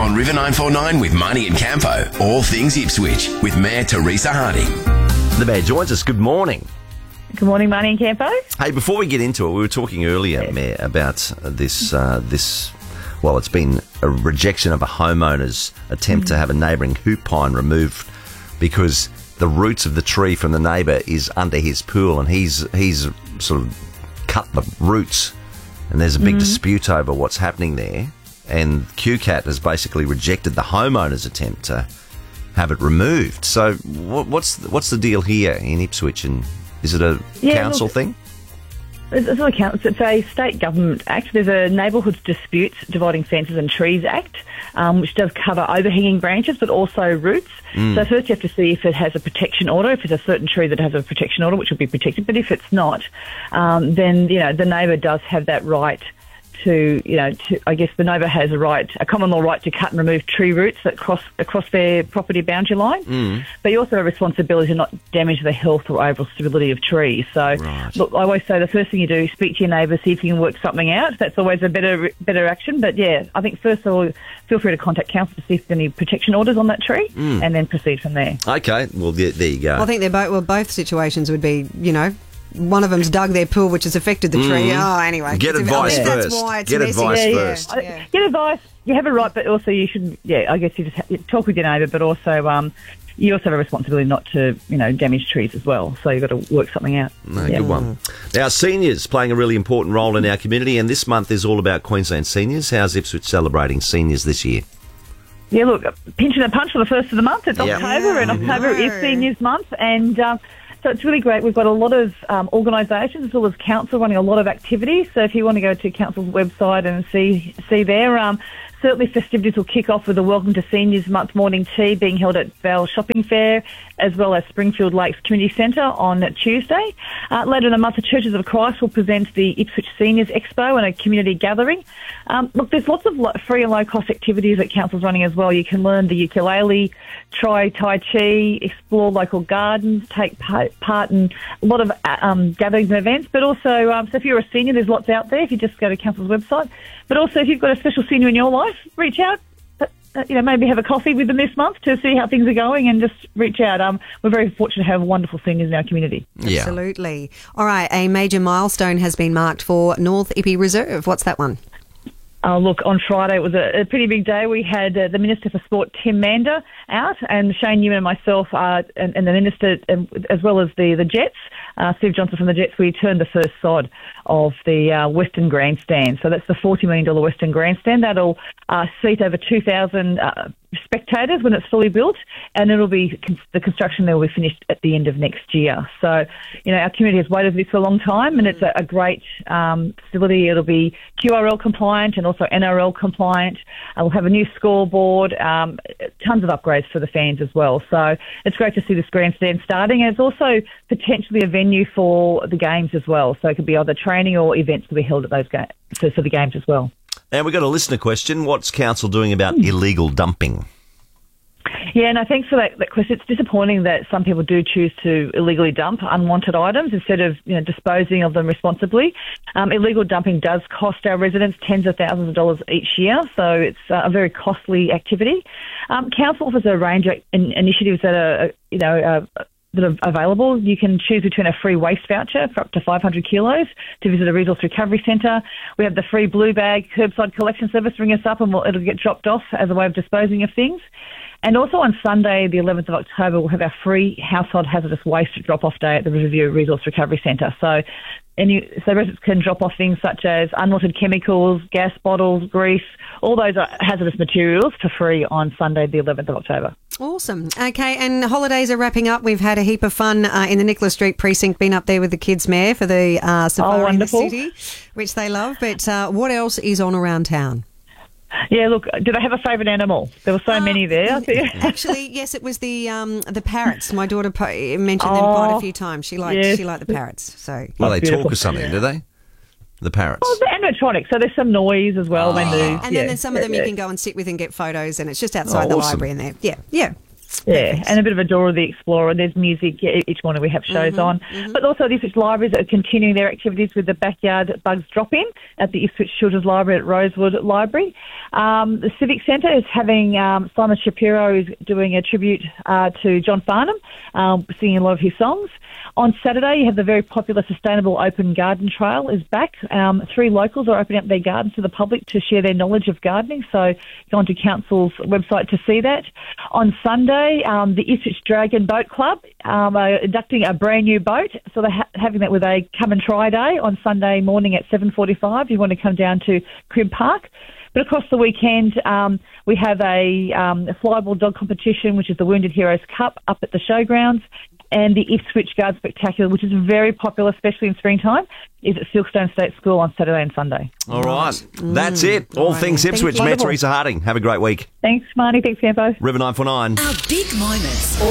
on River 949 with Marnie and Campo. All things Ipswich with Mayor Teresa Harding. The Mayor joins us. Good morning. Good morning, Marnie and Campo. Hey, before we get into it, we were talking earlier, Mayor, about this. Well, it's been a rejection of a homeowner's attempt to have a neighbouring hoop pine removed because the roots of the tree from the neighbour is under his pool, and he's sort of cut the roots, and there's a big dispute over what's happening there. And QCAT has basically rejected the homeowner's attempt to have it removed. So what's the deal here in Ipswich, and is it a council thing? It's not a council. It's a state government act. There's a Neighbourhoods Disputes Dividing Fences and Trees Act, which does cover overhanging branches but also roots. So first you have to see if it has a protection order, if it's a certain tree that has a protection order, which will be protected. But if it's not, then, the neighbour does have that right I guess the neighbour has a common law right to cut and remove tree roots that cross across their property boundary line. But you also have a responsibility to not damage the health or overall stability of trees. So, Look, I always say the first thing you do is speak to your neighbour, see if you can work something out. That's always a better action. But yeah, I think first of all, feel free to contact council to see if there's any protection orders on that tree, and then proceed from there. Okay, well there you go. I think both situations would be, one of them's dug their pool, which has affected the tree. Oh, anyway. Get advice first. That's why it's Get messy. advice first. Get advice. You have a right, but also you should, I guess you just talk with your neighbour, but also you also have a responsibility not to, damage trees as well. So you've got to work something out. Good one. Now, seniors playing a really important role in our community, and this month is all about Queensland seniors. How's Ipswich celebrating seniors this year? Yeah, look, pinching a punch for the first of the month. It's October, and October is Seniors Month, and so it's really great. We've got a lot of organisations as well as council running a lot of activities. So if you want to go to council's website and see there, certainly festivities will kick off with a Welcome to Seniors Month morning tea being held at Val Shopping Fair, as well as Springfield Lakes Community Centre on Tuesday. Later in the month, the Churches of Christ will present the Ipswich Seniors Expo and a community gathering. Look, there's lots of free and low-cost activities that council's running as well. You can learn the ukulele, try Tai Chi, explore local gardens, take part in a lot of gatherings and events. But also, so if you're a senior, there's lots out there if you just go to council's website. But also, if you've got a special senior in your life, reach out. Maybe have a coffee with them this month to see how things are going, and just reach out. We're very fortunate to have wonderful seniors in our community. Yeah. Absolutely. All right, a major milestone has been marked for North Ippy Reserve. What's that one? Look, on Friday it was a pretty big day. We had the Minister for Sport, Tim Mander, out, and Shane Newman and myself, and the Minister, as well as the Jets, Steve Johnson from the Jets, we turned the first sod of the Western Grandstand. So that's the $40 million Western Grandstand. That'll seat over 2,000 spectators when it's fully built, and the construction there will be finished at the end of next year. So, our community has waited for this for a long time, and it's a great facility. It'll be QRL compliant and also NRL compliant. We'll have a new scoreboard, tons of upgrades for the fans as well. So it's great to see this grandstand starting, and it's also potentially a venue for the games as well. So it could be either training or events to be held at those for the games as well. And we've got a listener question. What's council doing about illegal dumping? Yeah, no, thanks for that question. It's disappointing that some people do choose to illegally dump unwanted items instead of disposing of them responsibly. Illegal dumping does cost our residents tens of thousands of dollars each year, so it's a very costly activity. Council offers a range of initiatives that are available. You can choose between a free waste voucher for up to 500 kilos to visit a resource recovery centre. We have the free blue bag curbside collection service. Ring us up and it'll get dropped off as a way of disposing of things. And also on Sunday, the 11th of October, we'll have our free household hazardous waste drop-off day at the Riverview Resource Recovery Centre. So residents can drop off things such as unwanted chemicals, gas bottles, grease, all those hazardous materials for free on Sunday, the 11th of October. Awesome. Okay, and holidays are wrapping up. We've had a heap of fun in the Nicholas Street precinct, been up there with the kids' Mayor for the safari in the city, which they love. But what else is on around town? Yeah, look, do they have a favourite animal? There were so many there. Actually, yes, it was the parrots. My daughter mentioned them quite a few times. She liked the parrots. So well, they talk or something, do they? The parrots. Oh, they're animatronic, so there's some noise as well. And then there's some of them you can go and sit with and get photos, and it's just outside the library in there. Yeah. Yeah, and a bit of a Dora the Explorer. There's music each morning we have shows on. But also the Ipswich Libraries are continuing their activities with the Backyard Bugs Drop-In at the Ipswich Children's Library at Rosewood Library. The Civic Centre is having Simon Shapiro is doing a tribute to John Farnham, singing a lot of his songs. On Saturday, you have the very popular Sustainable Open Garden Trail is back. 3 locals are opening up their gardens to the public to share their knowledge of gardening, so go onto Council's website to see that. On Sunday, the Ipswich Dragon Boat Club are inducting a brand new boat, so they're having that with a come and try day on Sunday morning at 7:45. You want to come down to Crib Park. But across the weekend, we have a flyable dog competition, which is the Wounded Heroes Cup, up at the showgrounds, and the Ipswich Guard Spectacular, which is very popular, especially in springtime, is at Silkstone State School on Saturday and Sunday. All right. That's it. All things Ipswich. Mayor Teresa Harding. Have a great week. Thanks, Marnie. Thanks, Campo. River 949. Our big moments.